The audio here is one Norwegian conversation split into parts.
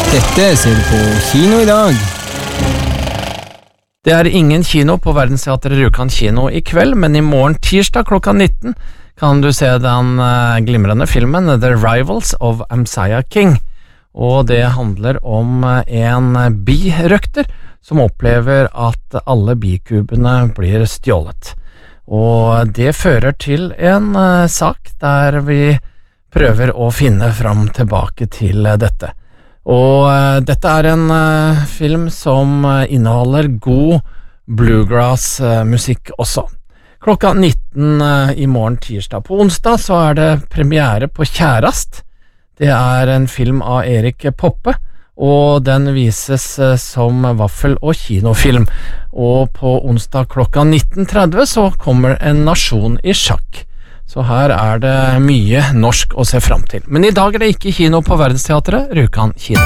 Dette ser du på kino I dag. Det ingen kino på Verdensteatret Rjukan kino I kveld, men I morgen tirsdag klokka 19 kan du se den glimrende filmen The Rivals of Messiah King. Og det handler om en birøkter som opplever at alle bikubene blir stjålet. Og det fører til en sak der vi prøver å finne fram tilbake til dette. Og dette en film som inneholder god bluegrass musikk også. Klokka 19 I morgen tirsdag. På onsdag så det premiere på Kjærast. Det en film av Erik Poppe, og den vises som vaffel- og kinofilm. Og på onsdag klokka 19.30 så kommer En nasjon I sjakk. Så her det mye norsk å se fram til. Men I dag det ikke kino på Verdensteatret Rjukan kino.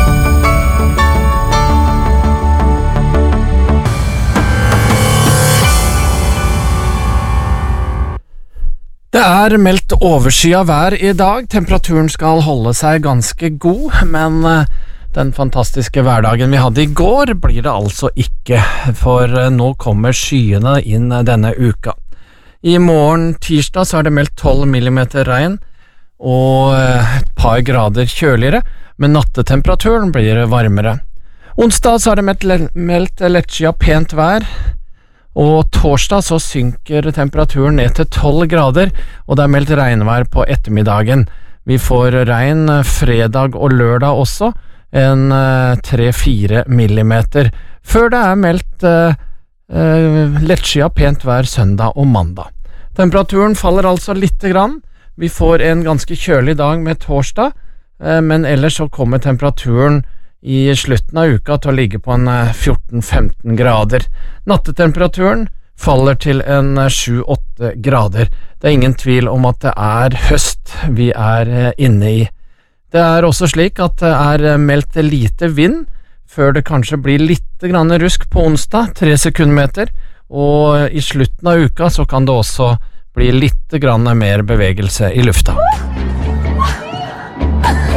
Det meldt overskyet vær I dag. Temperaturen skal holde seg ganske god, men den fantastiske hverdagen vi hadde I går blir det altså ikke, for nå kommer skyene inn denne uka. I morgen tirsdag så det meldt 12 millimeter regn og et par grader kjøligere, men nattetemperaturen blir varmere. Onsdag så det meldt lettskyet pent vær, og torsdag så synker temperaturen ned til 12 grader, og det meldt regnvær på ettermiddagen. Vi får regn fredag og lørdag også, en 3-4 millimeter, før det meldt lettskyet pent vær søndag og mandag. Temperaturen faller altså litt grann. Vi får en ganske kjølig dag med torsdag, men ellers så kommer temperaturen I slutten av uka til å ligge på en 14-15 grader. Nattetemperaturen faller til en 7-8 grader. Det ingen tvil om at det høst vi inne I. Det også slik at det meldt lite vind, før det kanskje blir litt grann rusk på onsdag, 3 sekundmeter, og I slutten av uka så kan det også bli litt grann mer bevegelse I lufta.